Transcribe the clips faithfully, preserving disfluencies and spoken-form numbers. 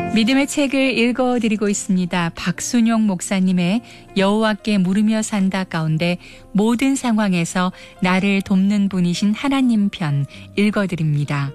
믿음의 책을 읽어드리고 있습니다. 박순용 목사님의 여호와께 물으며 산다 가운데 모든 상황에서 나를 돕는 분이신 하나님 편 읽어드립니다.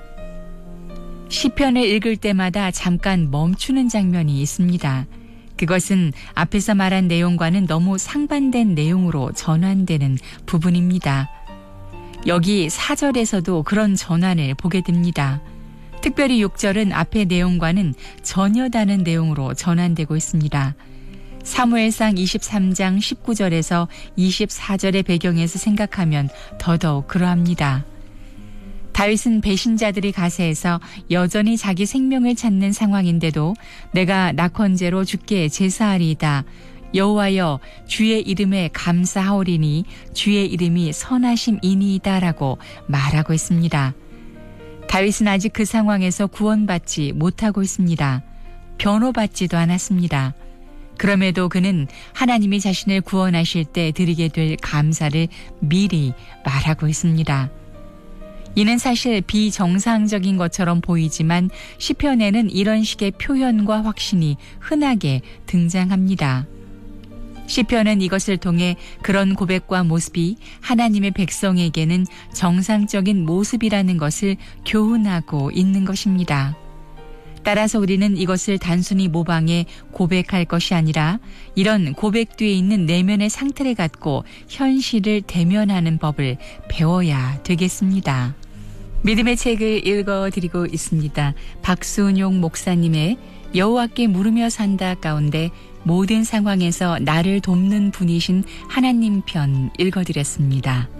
시편을 읽을 때마다 잠깐 멈추는 장면이 있습니다. 그것은 앞에서 말한 내용과는 너무 상반된 내용으로 전환되는 부분입니다. 여기 사 절에서도 그런 전환을 보게 됩니다. 특별히 육 절은 앞의 내용과는 전혀 다른 내용으로 전환되고 있습니다. 사무엘상 이십삼 장 십구 절에서 이십사 절의 배경에서 생각하면 더더욱 그러합니다. 다윗은 배신자들이 가세해서 여전히 자기 생명을 찾는 상황인데도 내가 낙헌제로 주께 제사하리이다. 여호와여 주의 이름에 감사하오리니 주의 이름이 선하심이니이다 라고 말하고 있습니다. 다윗은 아직 그 상황에서 구원받지 못하고 있습니다. 변호받지도 않았습니다. 그럼에도 그는 하나님이 자신을 구원하실 때 드리게 될 감사를 미리 말하고 있습니다. 이는 사실 비정상적인 것처럼 보이지만 시편에는 이런 식의 표현과 확신이 흔하게 등장합니다. 시편은 이것을 통해 그런 고백과 모습이 하나님의 백성에게는 정상적인 모습이라는 것을 교훈하고 있는 것입니다. 따라서 우리는 이것을 단순히 모방해 고백할 것이 아니라 이런 고백 뒤에 있는 내면의 상태를 갖고 현실을 대면하는 법을 배워야 되겠습니다. 믿음의 책을 읽어드리고 있습니다. 박순용 목사님의 여호와께 물으며 산다 가운데 모든 상황에서 나를 돕는 분이신 하나님 편 읽어드렸습니다.